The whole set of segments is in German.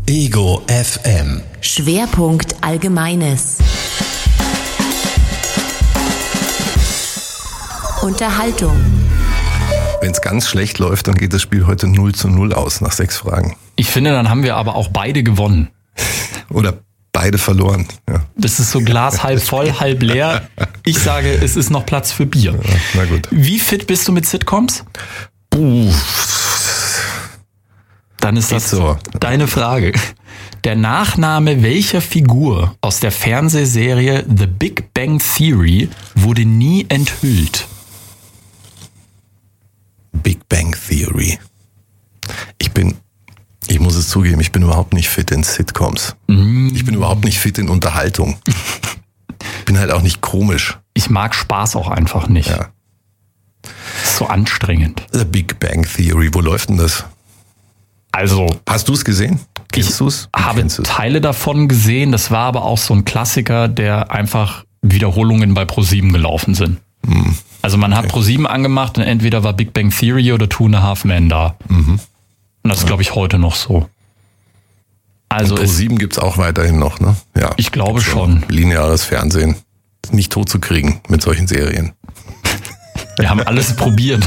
Ego FM. Schwerpunkt Allgemeines. Unterhaltung. Wenn es ganz schlecht läuft, dann geht das Spiel heute 0:0 aus nach 6 Fragen. Ich finde, dann haben wir aber auch beide gewonnen. Oder beide verloren. Ja. Das ist so Glas halb voll, halb leer. Ich sage, es ist noch Platz für Bier. Ja, na gut. Wie fit bist du mit Sitcoms? Dann ist das so. Deine Frage. Der Nachname welcher Figur aus der Fernsehserie The Big Bang Theory wurde nie enthüllt? Big Bang Theory. Ich muss es zugeben, ich bin überhaupt nicht fit in Sitcoms. Ich bin überhaupt nicht fit in Unterhaltung. Ich bin halt auch nicht komisch. Ich mag Spaß auch einfach nicht. Ja. Ist so anstrengend. The Big Bang Theory, wo läuft denn das? Also, Hast du es gesehen? Kennst du es? habe Teile davon gesehen. Das war aber auch so ein Klassiker, der einfach Wiederholungen bei ProSieben gelaufen sind. Also man hat ProSieben angemacht und entweder war Big Bang Theory oder Two and a Half Men da. Und das ist, glaube ich, heute noch so. Also ProSieben gibt's auch weiterhin noch, ne? Ja. Ich glaube schon. Lineares Fernsehen. Ist nicht tot zu kriegen mit solchen Serien. Wir haben alles probiert.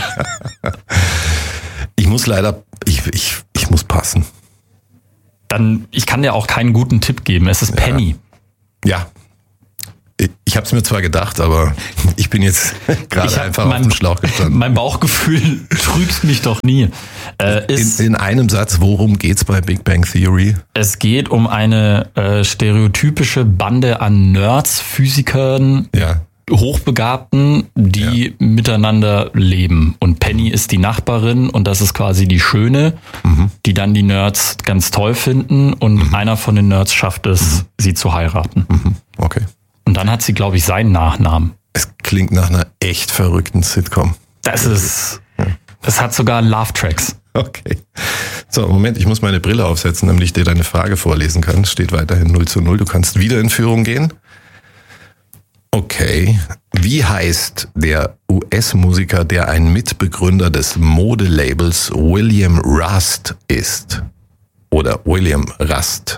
Ich muss leider, ich muss passen. Dann, ich kann dir auch keinen guten Tipp geben. Es ist Penny. Ja. Ich habe es mir zwar gedacht, aber ich bin jetzt gerade einfach auf dem Schlauch gestanden. Mein Bauchgefühl trügt mich doch nie. In einem Satz, worum geht's bei Big Bang Theory? Es geht um eine stereotypische Bande an Nerds, Physikern, Ja. Hochbegabten, die miteinander leben. Und Penny ist die Nachbarin und das ist quasi die Schöne, die dann die Nerds ganz toll finden und einer von den Nerds schafft es, sie zu heiraten. Okay. Und dann hat sie, glaube ich, seinen Nachnamen. Es klingt nach einer echt verrückten Sitcom. Es hat sogar Love-Tracks. Okay. So, Moment, ich muss meine Brille aufsetzen, damit ich dir deine Frage vorlesen kann. Es steht weiterhin 0:0. Du kannst wieder in Führung gehen. Okay. Wie heißt der US-Musiker, der ein Mitbegründer des Modelabels William Rust ist? Oder William Rust?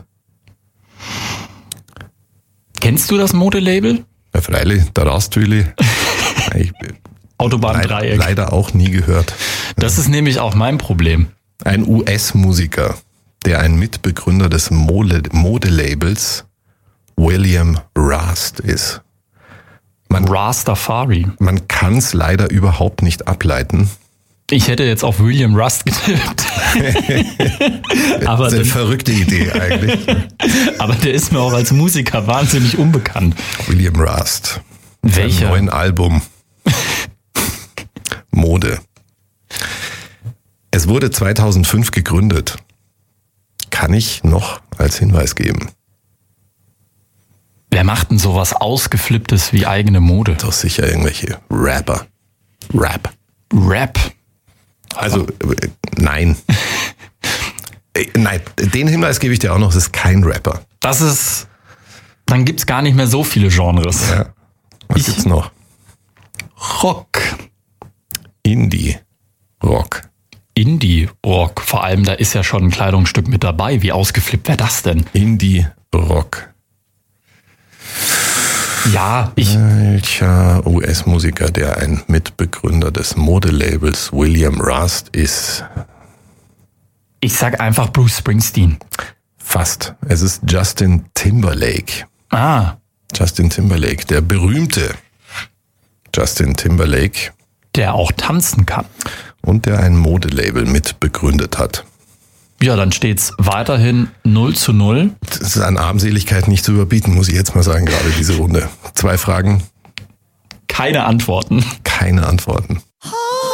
Kennst du das Modelabel? Ja, freilich, der Rastüli. Autobahndreieck. Leider auch nie gehört. Das ist nämlich auch mein Problem. Ein US-Musiker, der ein Mitbegründer des Modelabels William Rust ist. Rastafari. Man kann es leider überhaupt nicht ableiten. Ich hätte jetzt auf William Rust getippt. Das ist eine verrückte Idee eigentlich. Aber der ist mir auch als Musiker wahnsinnig unbekannt. William Rust. Welcher? Ein neuen Album. Mode. Es wurde 2005 gegründet. Kann ich noch als Hinweis geben. Wer macht denn sowas Ausgeflipptes wie eigene Mode? Doch sicher irgendwelche Rapper. Rap. Also, nein. Nein, den Hinweis gebe ich dir auch noch, es ist kein Rapper. Dann gibt's gar nicht mehr so viele Genres. Ja. Was gibt's noch? Rock. Indie-Rock. Indie-Rock. Vor allem, da ist ja schon ein Kleidungsstück mit dabei. Wie ausgeflippt wäre das denn? Indie-Rock. Ja, Welcher US-Musiker, der ein Mitbegründer des Modelabels William Rust ist? ich sag einfach Bruce Springsteen. Fast. Es ist Justin Timberlake. Justin Timberlake, der berühmte Justin Timberlake. Der auch tanzen kann. Und der ein Modelabel mit begründet hat. Ja, dann steht's weiterhin 0:0. Das ist an Armseligkeit nicht zu überbieten, muss ich jetzt mal sagen, gerade diese Runde. 2 Fragen. Keine Antworten. Keine Antworten.